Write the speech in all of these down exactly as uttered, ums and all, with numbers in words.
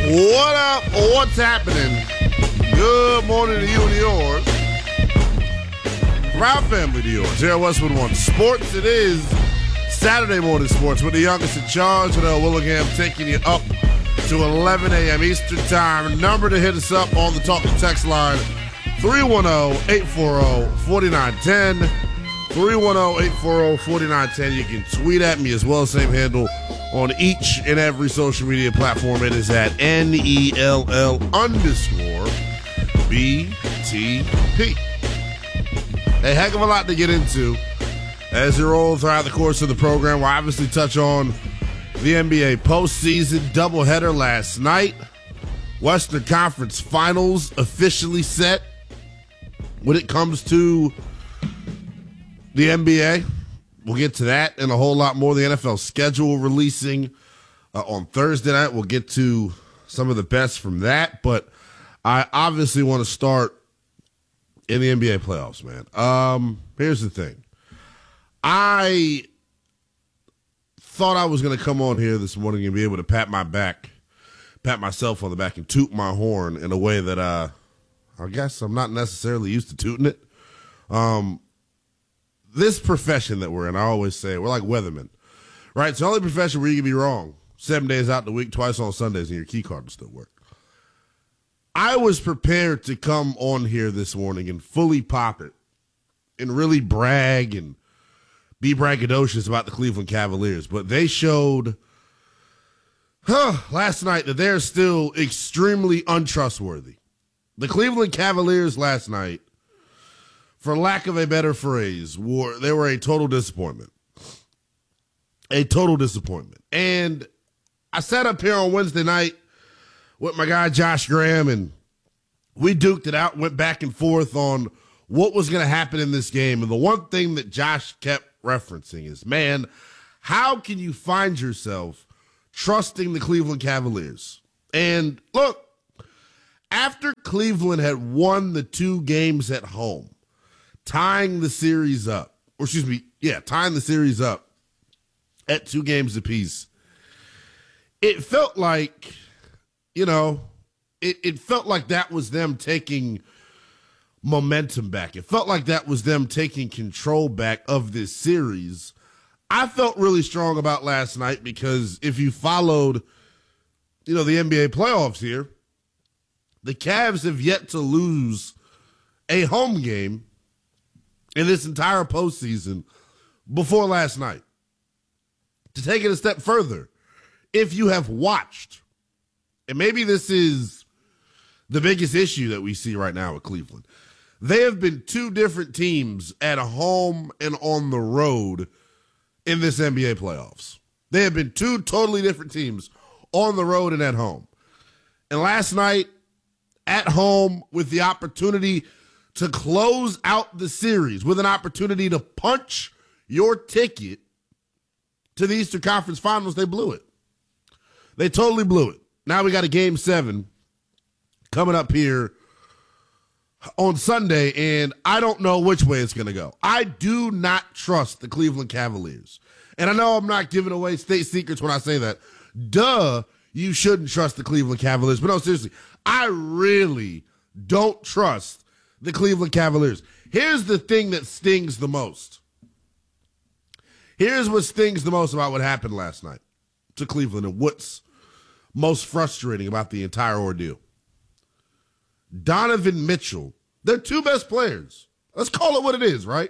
What up? What's happening? Good morning to you and yours. From our family to yours. Here at Westwood One Sports, it is Saturday morning sports with the youngest in charge, Adele Willingham, taking you up to eleven a.m. Eastern Time. Number to hit us up on the Talk to Text line, three one zero, eight four zero, four nine one zero. three one zero, eight four zero, four nine one zero. You can tweet at me as well, same handle on each and every social media platform. It is at N E L L underscore B T P. A heck of a lot to get into as we roll throughout the course of the program. We'll obviously touch on the N B A postseason doubleheader last night. Western Conference Finals officially set when it comes to the N B A. We'll get to that and a whole lot more. The N F L schedule releasing uh, on Thursday night. We'll get to some of the best from that. But I obviously want to start in the N B A playoffs, man. Um, here's the thing. I thought I was going to come on here this morning and be able to pat my back, pat myself on the back and toot my horn in a way that uh, I guess I'm not necessarily used to tooting it. Um, this profession that we're in, I always say, we're like weathermen, right? It's the only profession where you can be wrong seven days out the week, twice on Sundays, and your key card will still work. I was prepared to come on here this morning and fully pop it and really brag and be braggadocious about the Cleveland Cavaliers, but they showed huh, last night that they're still extremely untrustworthy. The Cleveland Cavaliers last night, for lack of a better phrase, were they were a total disappointment. A total disappointment. And I sat up here on Wednesday night with my guy Josh Graham, and we duked it out, went back and forth on what was going to happen in this game. And the one thing that Josh kept referencing is, man, how can you find yourself trusting the Cleveland Cavaliers? And look, after Cleveland had won the two games at home, tying the series up, or excuse me, yeah, tying the series up at two games apiece, it felt like, you know, it, it felt like that was them taking momentum back. It felt like that was them taking control back of this series. I felt really strong about last night because if you followed, you know, the N B A playoffs here, the Cavs have yet to lose a home game in this entire postseason before last night. To take it a step further, if you have watched, and maybe this is the biggest issue that we see right now with Cleveland, they have been two different teams at home and on the road in this N B A playoffs. They have been two totally different teams on the road and at home. And last night, at home with the opportunity to close out the series, with an opportunity to punch your ticket to the Eastern Conference Finals, they blew it. They totally blew it. Now we got a game seven coming up here on Sunday, and I don't know which way it's going to go. I do not trust the Cleveland Cavaliers. And I know I'm not giving away state secrets when I say that. Duh, you shouldn't trust the Cleveland Cavaliers. But no, seriously, I really don't trust the Cleveland Cavaliers. Here's the thing that stings the most. Here's what stings the most about what happened last night to Cleveland and what's most frustrating about the entire ordeal. Donovan Mitchell, their two best players. Let's call it what it is, right?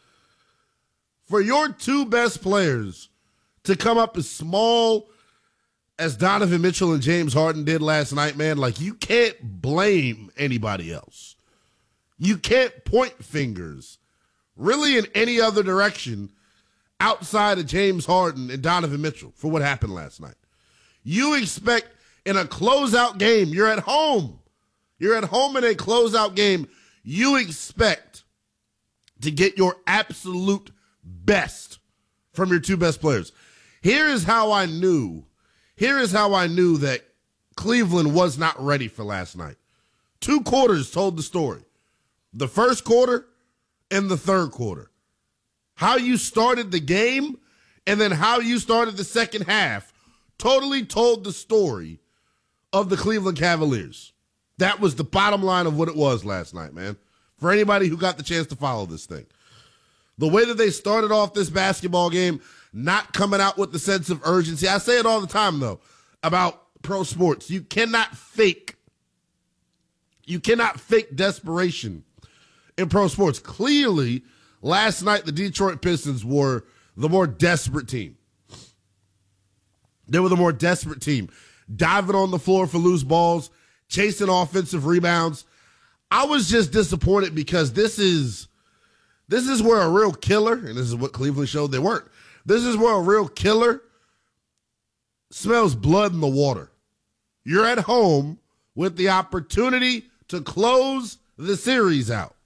For your two best players to come up as small as Donovan Mitchell and James Harden did last night, man, like you can't blame anybody else. You can't point fingers really in any other direction outside of James Harden and Donovan Mitchell for what happened last night. You expect in a closeout game, you're at home. You're at home in a closeout game. You expect to get your absolute best from your two best players. Here is how I knew. Here is how I knew that Cleveland was not ready for last night. Two quarters told the story. The first quarter and the third quarter. How you started the game and then how you started the second half totally told the story of the Cleveland Cavaliers. That was the bottom line of what it was last night, man. For anybody who got the chance to follow this thing. The way that they started off this basketball game, not coming out with the sense of urgency. I say it all the time, though, about pro sports. You cannot fake. You cannot fake desperation in pro sports. Clearly, last night, the Detroit Pistons were the more desperate team. They were the more desperate team. Diving on the floor for loose balls, chasing offensive rebounds. I was just disappointed because this is this is where a real killer, and this is what Cleveland showed they weren't, this is where a real killer smells blood in the water. You're at home with the opportunity to close the series out.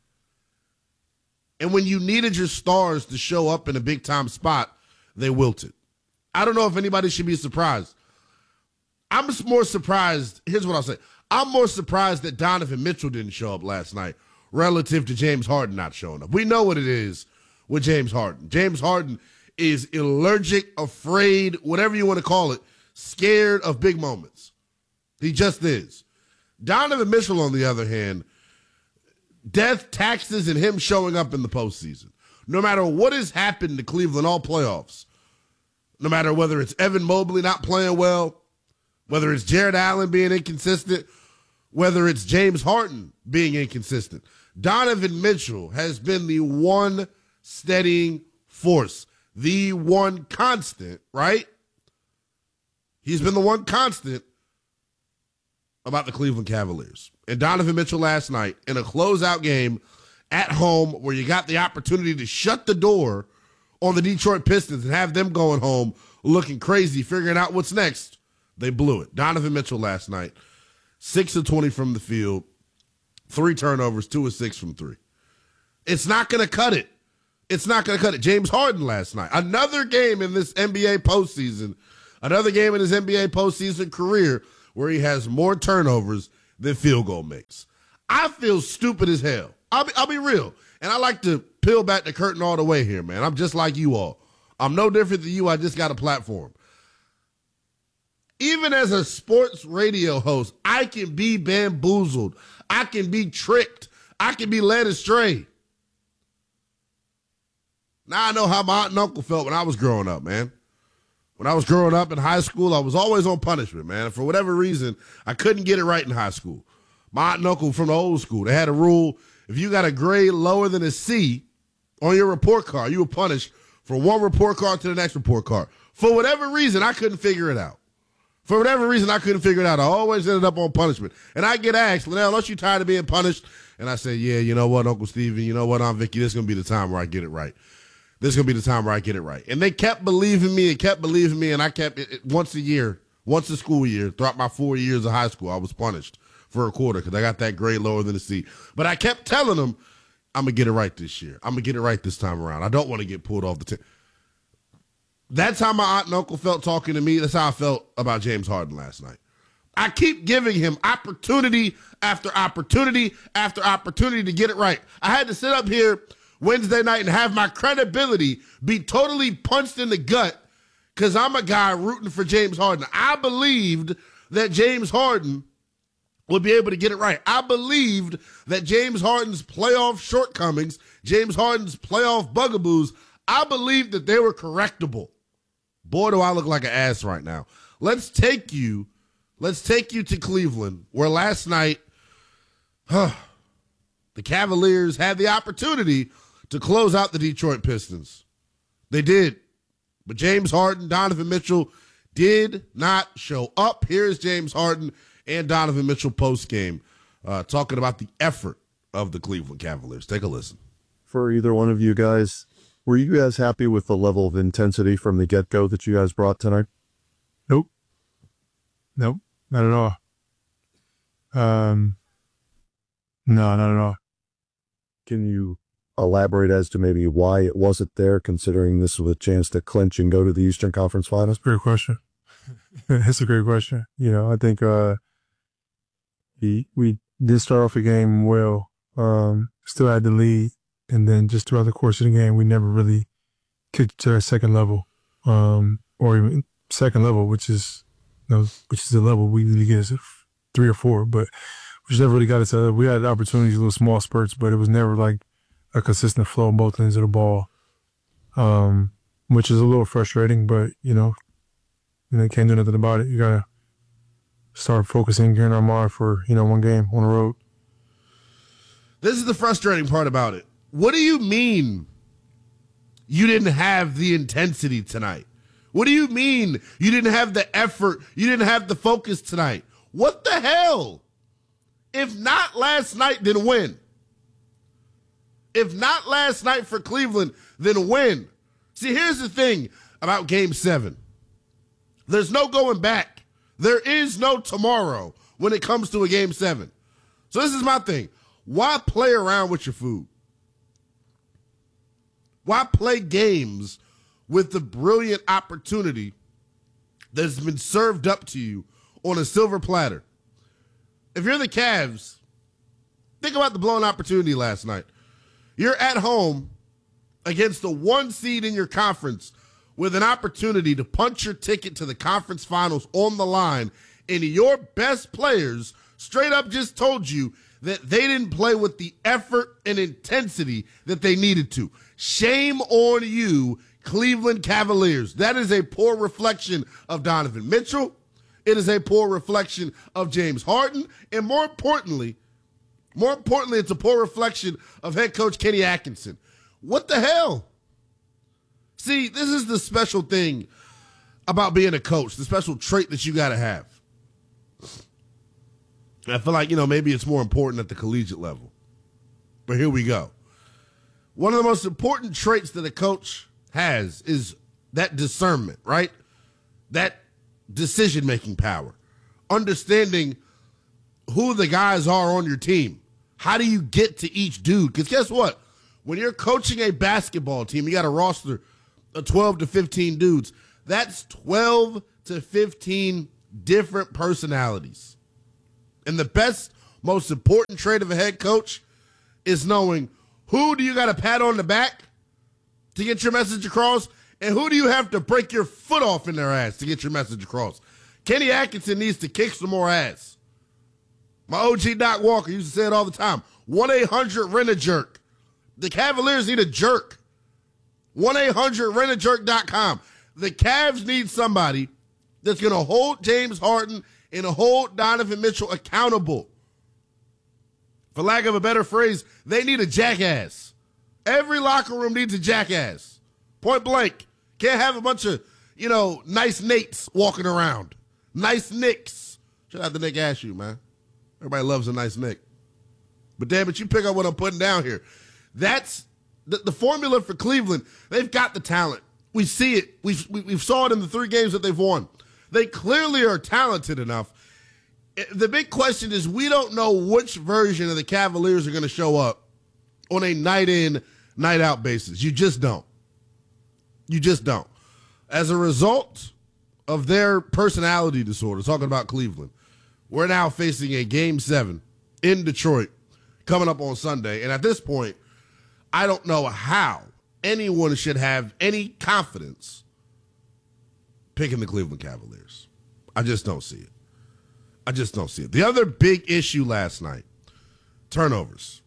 And when you needed your stars to show up in a big-time spot, they wilted. I don't know if anybody should be surprised. I'm more surprised. Here's what I'll say. I'm more surprised that Donovan Mitchell didn't show up last night relative to James Harden not showing up. We know what it is with James Harden. James Harden is allergic, afraid, whatever you want to call it, scared of big moments. He just is. Donovan Mitchell, on the other hand, death, taxes, and him showing up in the postseason. No matter what has happened to Cleveland all playoffs, no matter whether it's Evan Mobley not playing well, whether it's Jared Allen being inconsistent, whether it's James Harden being inconsistent, Donovan Mitchell has been the one steadying force, the one constant, right? He's been the one constant about the Cleveland Cavaliers. And Donovan Mitchell last night in a closeout game at home where you got the opportunity to shut the door on the Detroit Pistons and have them going home looking crazy, figuring out what's next. They blew it. Donovan Mitchell last night, six of twenty from the field, three turnovers, two of six from three. It's not going to cut it. It's not going to cut it. James Harden last night, another game in this N B A postseason, another game in his N B A postseason career where he has more turnovers than field goal makes. I feel stupid as hell. I'll be, I'll be real. And I like to peel back the curtain all the way here, man. I'm just like you all. I'm no different than you. I just got a platform. Even as a sports radio host, I can be bamboozled. I can be tricked. I can be led astray. Now I know how my aunt and uncle felt when I was growing up, man. When I was growing up in high school, I was always on punishment, man. For whatever reason, I couldn't get it right in high school. My aunt and uncle from the old school, they had a rule, if you got a grade lower than a C on your report card, you were punished from one report card to the next report card. For whatever reason, I couldn't figure it out. For whatever reason, I couldn't figure it out. I always ended up on punishment. And I get asked, Linnell, aren't you tired of being punished? And I say, yeah, you know what, Uncle Steven, you know what, Aunt Vicky, this is going to be the time where I get it right. This is going to be the time where I get it right. And they kept believing me and kept believing me, and I kept it, it once a year, once a school year, throughout my four years of high school, I was punished for a quarter because I got that grade lower than a C. But I kept telling them, I'm going to get it right this year. I'm going to get it right this time around. I don't want to get pulled off the team. That's how my aunt and uncle felt talking to me. That's how I felt about James Harden last night. I keep giving him opportunity after opportunity after opportunity to get it right. I had to sit up here Wednesday night and have my credibility be totally punched in the gut because I'm a guy rooting for James Harden. I believed that James Harden would be able to get it right. I believed that James Harden's playoff shortcomings, James Harden's playoff bugaboos, I believed that they were correctable. Boy, do I look like an ass right now. Let's take you, let's take you to Cleveland, where last night, huh, the Cavaliers had the opportunity to close out the Detroit Pistons. They did. But James Harden, Donovan Mitchell did not show up. Here's James Harden and Donovan Mitchell post-game uh, talking about the effort of the Cleveland Cavaliers. Take a listen. For either one of you guys, were you guys happy with the level of intensity from the get-go that you guys brought tonight? Nope. Nope. Not at all. Um, no, not at all. Can you elaborate as to maybe why it wasn't there, considering this was a chance to clinch and go to the Eastern Conference Finals? Great question. It's a great question. You know, I think uh, we, we did start off the game well, um, still had the lead, and then just throughout the course of the game, we never really kicked to our second level, um, or even second level, which is you know, which is the level we usually get is three or four, but which never really got us. Uh, we had opportunities, little small spurts, but it was never like a consistent flow on both ends of the ball, um, which is a little frustrating. But you know, you know, can't do nothing about it. You gotta start focusing, getting our mind for you know one game on the road. This is the frustrating part about it. What do you mean you didn't have the intensity tonight? What do you mean you didn't have the effort? You didn't have the focus tonight? What the hell? If not last night, then when? If not last night for Cleveland, then when? See, here's the thing about Game seven. There's no going back. There is no tomorrow when it comes to a Game seven. So this is my thing. Why play around with your food? Why play games with the brilliant opportunity that's been served up to you on a silver platter? If you're the Cavs, think about the blown opportunity last night. You're at home against the one seed in your conference with an opportunity to punch your ticket to the conference finals on the line, and your best players straight up just told you that they didn't play with the effort and intensity that they needed to. Shame on you, Cleveland Cavaliers. That is a poor reflection of Donovan Mitchell. It is a poor reflection of James Harden. And more importantly, more importantly, it's a poor reflection of head coach Kenny Atkinson. What the hell? See, this is the special thing about being a coach, the special trait that you got to have. I feel like, you know, maybe it's more important at the collegiate level. But here we go. One of the most important traits that a coach has is that discernment, right? That decision-making power. Understanding who the guys are on your team. How do you get to each dude? Because guess what? When you're coaching a basketball team, you got a roster of twelve to fifteen dudes. That's twelve to fifteen different personalities. And the best, most important trait of a head coach is knowing who do you got to pat on the back to get your message across, and who do you have to break your foot off in their ass to get your message across. Kenny Atkinson needs to kick some more ass. My O G Doc Walker used to say it all the time. one eight hundred rent a jerk. The Cavaliers need a jerk. one eight hundred rent a jerk dot com. The Cavs need somebody that's going to hold James Harden and hold Donovan Mitchell accountable. For lack of a better phrase, they need a jackass. Every locker room needs a jackass. Point blank. Can't have a bunch of, you know, nice Nates walking around. Nice Nicks. Shout out to Nick Ashew, man. Everybody loves a nice Nick. But damn it, you pick up what I'm putting down here. That's the, the formula for Cleveland. They've got the talent. We see it. We've, we, we've saw it in the three games that they've won. They clearly are talented enough. The big question is we don't know which version of the Cavaliers are going to show up on a night-in, night-out basis. You just don't. You just don't. As a result of their personality disorder, talking about Cleveland, we're now facing a Game seven in Detroit coming up on Sunday. And at this point, I don't know how anyone should have any confidence picking the Cleveland Cavaliers. I just don't see it. I just don't see it. The other big issue last night, turnovers.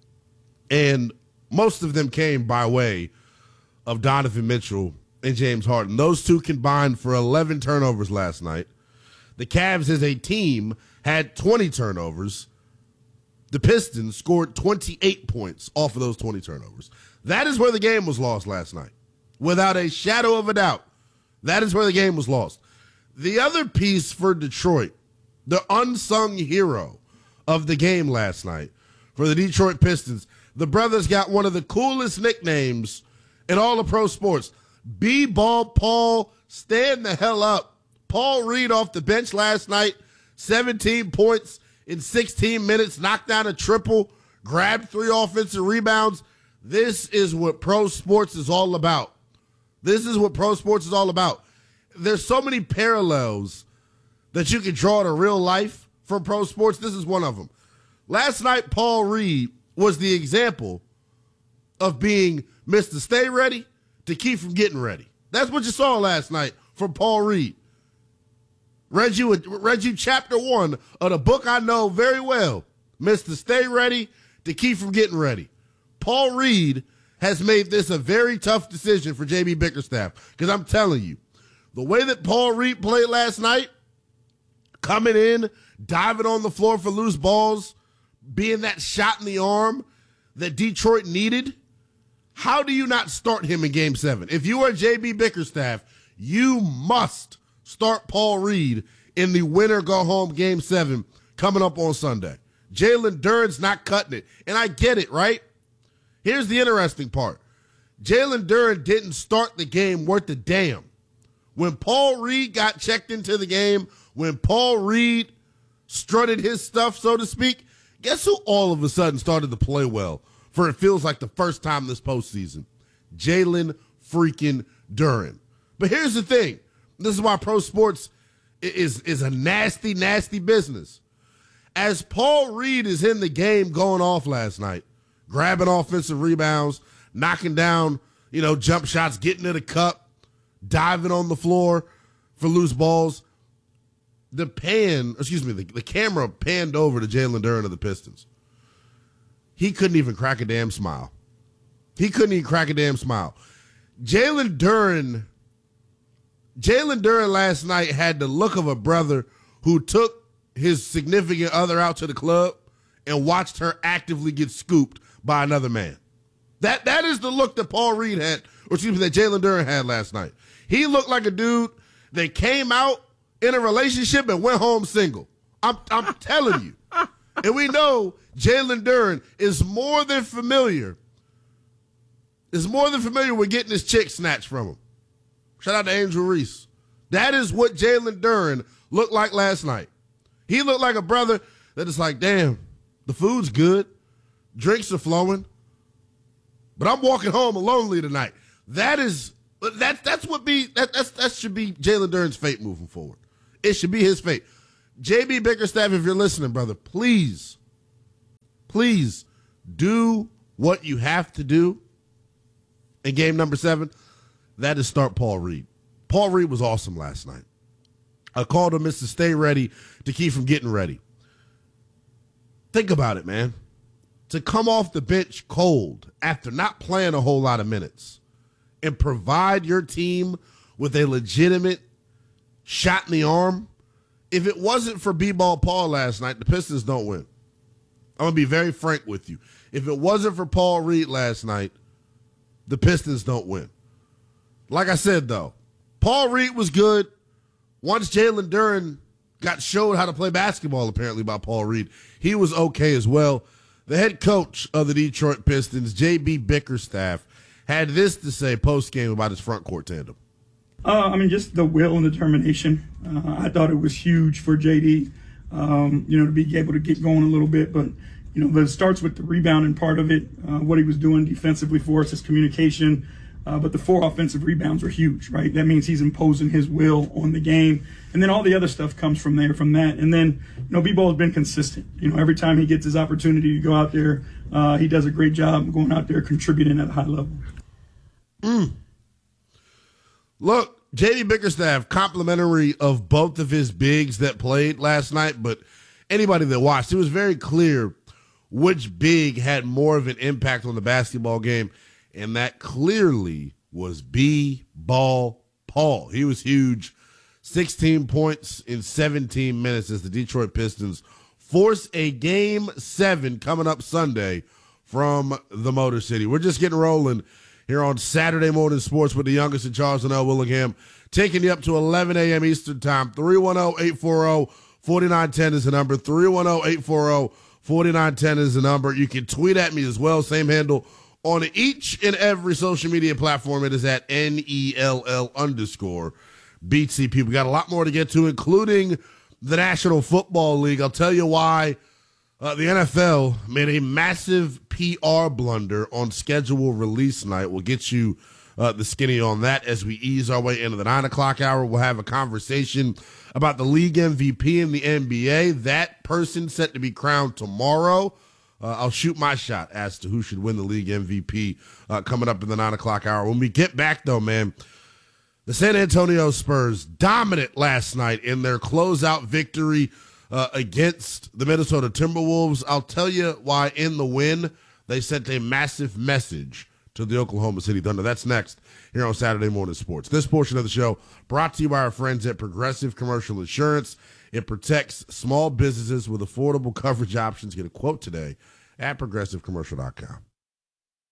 And most of them came by way of Donovan Mitchell and James Harden. Those two combined for eleven turnovers last night. The Cavs as a team had twenty turnovers. The Pistons scored twenty-eight points off of those twenty turnovers. That is where the game was lost last night. Without a shadow of a doubt. That is where the game was lost. The other piece for Detroit, the unsung hero of the game last night for the Detroit Pistons, the brothers got one of the coolest nicknames in all of pro sports. B-Ball Paul, stand the hell up. Paul Reed off the bench last night, seventeen points in sixteen minutes, knocked down a triple, grabbed three offensive rebounds. This is what pro sports is all about. This is what pro sports is all about. There's so many parallels that you can draw to real life from pro sports. This is one of them. Last night, Paul Reed was the example of being Mister Stay Ready to keep from getting ready. That's what you saw last night from Paul Reed. Read you, read you chapter one of the book I know very well, Mister Stay Ready to Keep From Getting Ready. Paul Reed has made this a very tough decision for J B Bickerstaff, because I'm telling you, the way that Paul Reed played last night, coming in, diving on the floor for loose balls, being that shot in the arm that Detroit needed, how do you not start him in game seven? If you are J B Bickerstaff, you must start Paul Reed in the winner go home game seven coming up on Sunday. Jalen Duren's not cutting it. And I get it, right? Here's the interesting part. Jalen Duren didn't start the game worth a damn. When Paul Reed got checked into the game, when Paul Reed strutted his stuff, so to speak, guess who all of a sudden started to play well for it feels like the first time this postseason? Jalen freaking Duren. But here's the thing. This is why pro sports is, is a nasty, nasty business. As Paul Reed is in the game going off last night, grabbing offensive rebounds, knocking down, you know, jump shots, getting to the cup, diving on the floor for loose balls, the pan, excuse me, the, the camera panned over to Jalen Duren of the Pistons. He couldn't even crack a damn smile. He couldn't even crack a damn smile. Jalen Duren, Jalen Duren last night had the look of a brother who took his significant other out to the club and watched her actively get scooped by another man. That that is the look that Paul Reed had, or excuse me, that Jalen Duren had last night. He looked like a dude that came out in a relationship and went home single. I'm I'm telling you. And we know Jalen Duren is more than familiar, is more than familiar with getting his chick snatched from him. Shout out to Angel Reese. That is what Jalen Duren looked like last night. He looked like a brother that is like, damn, the food's good, drinks are flowing, but I'm walking home lonely tonight. That is that that's what be that that's that should be Jalen Duren's fate moving forward. It should be his fate. J B Bickerstaff, if you're listening, brother, please, please do what you have to do in game number seven. That is start Paul Reed. Paul Reed was awesome last night. I called him Mister Stay Ready to keep from getting ready. Think about it, man. To come off the bench cold after not playing a whole lot of minutes and provide your team with a legitimate shot in the arm. If it wasn't for B-Ball Paul last night, the Pistons don't win. I'm going to be very frank with you. If it wasn't for Paul Reed last night, the Pistons don't win. Like I said, though, Paul Reed was good. Once Jalen Duren got showed how to play basketball, apparently, by Paul Reed, he was okay as well. The head coach of the Detroit Pistons, J B Bickerstaff, had this to say post-game about his front court tandem. Uh, I mean, just the will and determination. Uh, I thought it was huge for J D, um, you know, to be able to get going a little bit. But, you know, but it starts with the rebounding part of it, uh, what he was doing defensively for us, his communication. Uh, but the four offensive rebounds were huge, right? That means he's imposing his will on the game. And then all the other stuff comes from there, from that. And then, you know, B-Ball has been consistent. You know, every time he gets his opportunity to go out there, uh, he does a great job going out there contributing at a high level. Mm. Look, J D Bickerstaff, complimentary of both of his bigs that played last night, but anybody that watched, it was very clear which big had more of an impact on the basketball game, and that clearly was B-Ball Paul. He was huge. sixteen points in seventeen minutes as the Detroit Pistons force a game seven coming up Sunday from the Motor City. We're just getting rolling here on Saturday Morning Sports with the youngest in Charleston, L. Willingham, taking you up to eleven a.m. Eastern Time. three one zero, eight four zero, four nine one zero is the number. three one zero, eight four zero, four nine one zero is the number. You can tweet at me as well. Same handle on each and every social media platform. It is at N E L L underscore B T P. We got a lot more to get to, including the National Football League. I'll tell you why uh, the N F L made a massive P R blunder on schedule release night. We'll get you uh, the skinny on that as we ease our way into the nine o'clock hour. We'll have a conversation about the league M V P in the N B A. That person set to be crowned tomorrow. Uh, I'll shoot my shot as to who should win the league M V P uh, coming up in the nine o'clock hour. When we get back, though, man, The San Antonio Spurs dominant last night in their closeout victory uh, against the Minnesota Timberwolves. I'll tell you why in the win they sent a massive message to the Oklahoma City Thunder. That's next here on Saturday Morning Sports. This portion of the show brought to you by our friends at Progressive Commercial Insurance. It protects small businesses with affordable coverage options. Get a quote today at progressive commercial dot com.